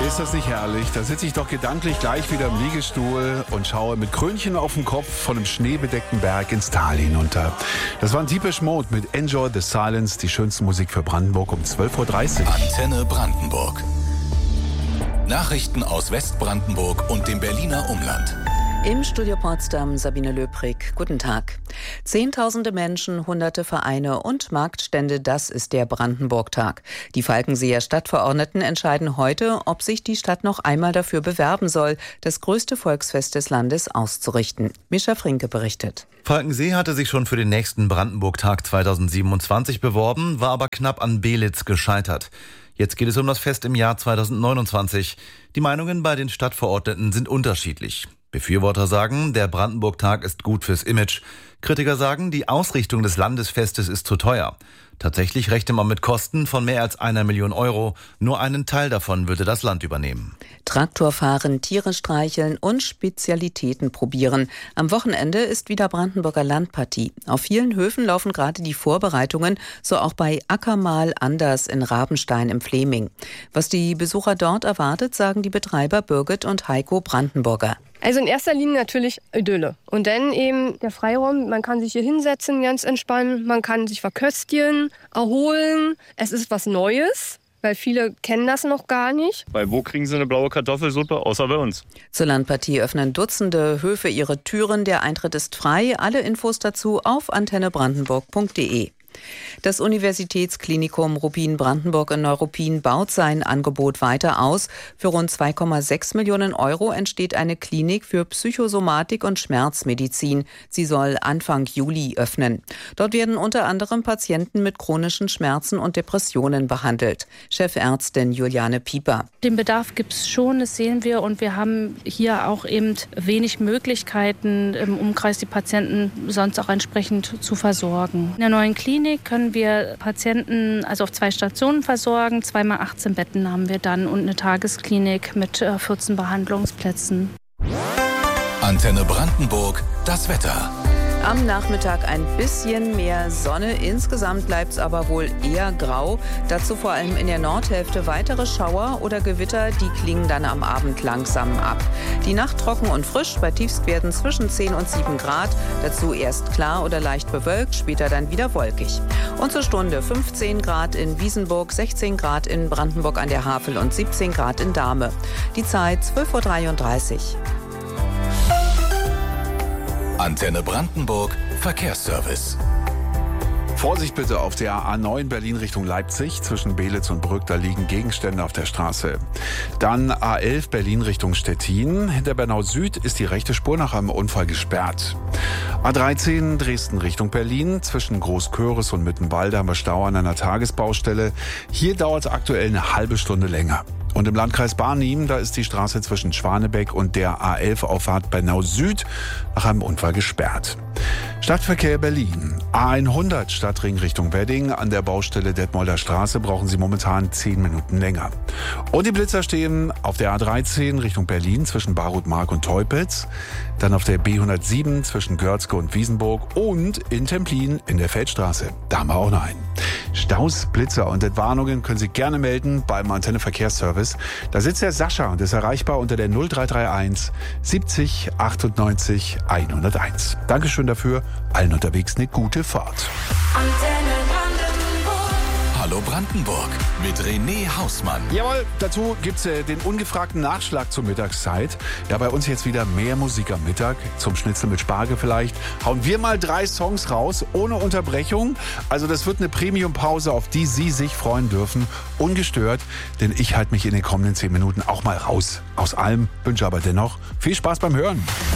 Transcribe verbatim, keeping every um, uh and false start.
ist das nicht herrlich? Da sitze ich doch gedanklich gleich wieder im Liegestuhl und schaue mit Krönchen auf dem Kopf von einem schneebedeckten Berg ins Tal hinunter. Das war ein Depeche Mode mit Enjoy the Silence, die schönste Musik für Brandenburg um zwölf Uhr dreißig. Antenne Brandenburg. Nachrichten aus Westbrandenburg und dem Berliner Umland. Im Studio Potsdam Sabine Löbrig. Guten Tag. Zehntausende Menschen, hunderte Vereine und Marktstände, das ist der Brandenburg-Tag. Die Falkenseer Stadtverordneten entscheiden heute, ob sich die Stadt noch einmal dafür bewerben soll, das größte Volksfest des Landes auszurichten. Mischa Frinke berichtet. Falkensee hatte sich schon für den nächsten Brandenburg-Tag zweitausendsiebenundzwanzig beworben, war aber knapp an Belitz gescheitert. Jetzt geht es um das Fest im Jahr zweitausendneunundzwanzig. Die Meinungen bei den Stadtverordneten sind unterschiedlich. Befürworter sagen, der Brandenburg-Tag ist gut fürs Image. Kritiker sagen, die Ausrichtung des Landesfestes ist zu teuer. Tatsächlich rechne man mit Kosten von mehr als einer Million Euro. Nur einen Teil davon würde das Land übernehmen. Traktor fahren, Tiere streicheln und Spezialitäten probieren. Am Wochenende ist wieder Brandenburger Landpartie. Auf vielen Höfen laufen gerade die Vorbereitungen, so auch bei Ackermal Anders in Rabenstein im Fleming. Was die Besucher dort erwartet, sagen die Betreiber Birgit und Heiko Brandenburger. Also in erster Linie natürlich Idylle. Und dann eben der Freiraum. Man kann sich hier hinsetzen, ganz entspannen. Man kann sich verköstigen, erholen. Es ist was Neues, weil viele kennen das noch gar nicht. Weil wo kriegen sie eine blaue Kartoffelsuppe, außer bei uns? Zur Landpartie öffnen Dutzende Höfe ihre Türen. Der Eintritt ist frei. Alle Infos dazu auf antenne brandenburg punkt de. Das Universitätsklinikum Ruppin-Brandenburg in Neuruppin baut sein Angebot weiter aus. Für rund zwei Komma sechs Millionen Euro entsteht eine Klinik für Psychosomatik und Schmerzmedizin. Sie soll Anfang Juli öffnen. Dort werden unter anderem Patienten mit chronischen Schmerzen und Depressionen behandelt. Chefärztin Juliane Pieper. Den Bedarf gibt es schon, das sehen wir. Und wir haben hier auch eben wenig Möglichkeiten, im Umkreis die Patienten sonst auch entsprechend zu versorgen. In der neuen Klinik können wir Patienten also auf zwei Stationen versorgen. Zweimal achtzehn Betten haben wir dann und eine Tagesklinik mit vierzehn Behandlungsplätzen. Antenne Brandenburg, das Wetter. Am Nachmittag ein bisschen mehr Sonne. Insgesamt bleibt es aber wohl eher grau. Dazu vor allem in der Nordhälfte weitere Schauer oder Gewitter. Die klingen dann am Abend langsam ab. Die Nacht trocken und frisch. Bei Tiefstwerten zwischen zehn und sieben Grad. Dazu erst klar oder leicht bewölkt, später dann wieder wolkig. Und zur Stunde fünfzehn Grad in Wiesenburg, sechzehn Grad in Brandenburg an der Havel und siebzehn Grad in Dahme. Die Zeit zwölf Uhr dreiunddreißig. Antenne Brandenburg, Verkehrsservice. Vorsicht bitte auf der A neun Berlin Richtung Leipzig. Zwischen Belitz und Brück, da liegen Gegenstände auf der Straße. Dann A elf Berlin Richtung Stettin. Hinter Bernau Süd ist die rechte Spur nach einem Unfall gesperrt. A dreizehn Dresden Richtung Berlin. Zwischen Großköris und Mittenwalde haben wir Stau an einer Tagesbaustelle. Hier dauert es aktuell eine halbe Stunde länger. Und im Landkreis Barnim, da ist die Straße zwischen Schwanebeck und der A elf Auffahrt Bernau Süd nach einem Unfall gesperrt. Stadtverkehr Berlin. A hundert Stadtring Richtung Wedding. An der Baustelle Detmolder Straße brauchen Sie momentan zehn Minuten länger. Und die Blitzer stehen auf der A dreizehn Richtung Berlin zwischen Barutmark und Teupitz. Dann auf der B hundertsieben zwischen Görzke und Wiesenburg. Und in Templin in der Feldstraße. Da haben wir auch noch einen. Staus, Blitzer und Entwarnungen können Sie gerne melden beim Antenne Verkehrsservice. Da sitzt der Sascha und ist erreichbar unter der null drei drei eins siebzig achtundneunzig hunderteins. Dankeschön dafür. Allen unterwegs eine gute Fahrt. Antenne Brandenburg. Hallo Brandenburg mit René Hausmann. Jawohl, dazu gibt's äh, den ungefragten Nachschlag zur Mittagszeit. Ja, bei uns jetzt wieder mehr Musik am Mittag. Zum Schnitzel mit Spargel vielleicht. Hauen wir mal drei Songs raus, ohne Unterbrechung. Also das wird eine Premium-Pause, auf die Sie sich freuen dürfen. Ungestört, denn ich halte mich in den kommenden zehn Minuten auch mal raus. Aus allem, wünsche aber dennoch viel Spaß beim Hören.